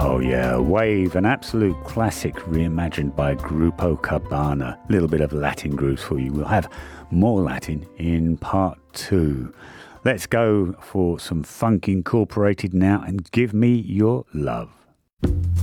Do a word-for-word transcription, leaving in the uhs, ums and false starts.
Oh yeah, Wave, an absolute classic reimagined by Grupo Cabana. A little bit of Latin grooves for you. We'll have more Latin in part two. Let's go for some funk incorporated now and Give Me Your Love.